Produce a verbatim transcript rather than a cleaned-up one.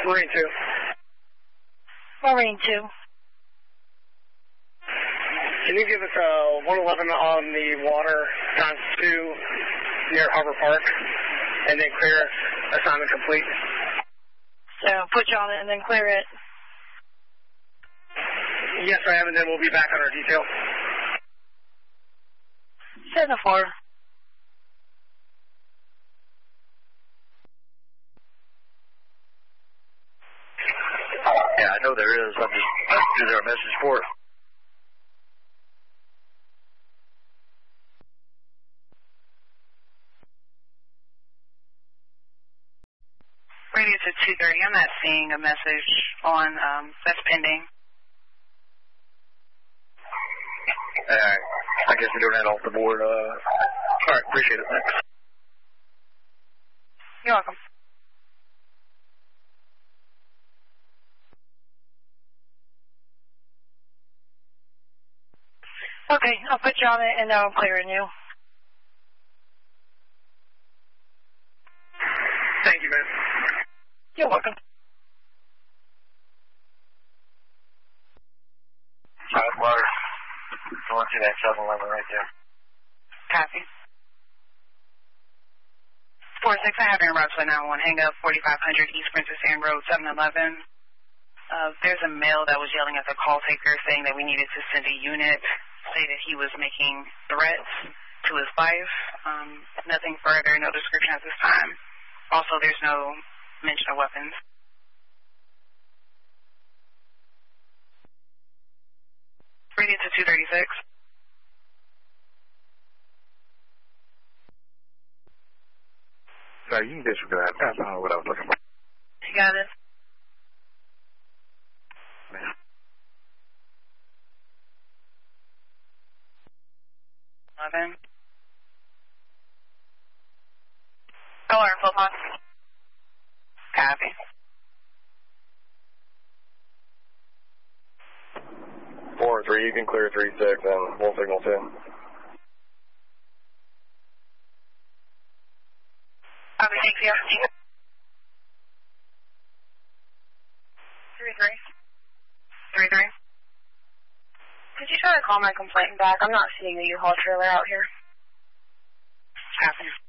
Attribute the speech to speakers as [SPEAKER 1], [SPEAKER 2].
[SPEAKER 1] Marine two.
[SPEAKER 2] Marine two.
[SPEAKER 1] Can you give us a one eleven on the water times two near Harbor Park, and then clear assignment complete?
[SPEAKER 2] So put you on it and then clear it.
[SPEAKER 1] Yes, I am, and then we'll be back on our detail.
[SPEAKER 2] seven four.
[SPEAKER 3] Yeah, I know there is. I'm just, is there a message for it?
[SPEAKER 4] Radio to two thirty. I'm not seeing a message on, um, that's pending.
[SPEAKER 3] All right. I guess we're doing that off the board. Uh, all right, appreciate it. Thanks.
[SPEAKER 4] You're welcome.
[SPEAKER 2] Okay, I'll put you on it and now I'm clearing you.
[SPEAKER 1] Thank you, man.
[SPEAKER 2] You're welcome.
[SPEAKER 3] Southwater. Going to that seven eleven right there.
[SPEAKER 4] Copy. four six, I have you in Rochester now. One hang up, forty-five hundred East Princess Anne Road, seven eleven. Uh, there's a male that was yelling at the call taker saying that we needed to send a unit, say that he was making threats to his life. Um, nothing further, no description at this time. Also, there's no mention of weapons. Radio to two thirty-six.
[SPEAKER 3] No, you can disregard. That's not what I was looking for.
[SPEAKER 4] You got it.
[SPEAKER 3] Man.
[SPEAKER 4] eleven. Color, full pause. Copy.
[SPEAKER 3] Four three, you can clear three six and we'll signal ten.
[SPEAKER 4] Copy, thank you. Three three. Three three.
[SPEAKER 2] Could you try to call my complainant back? I'm not seeing a U-Haul trailer out here.
[SPEAKER 4] Copy.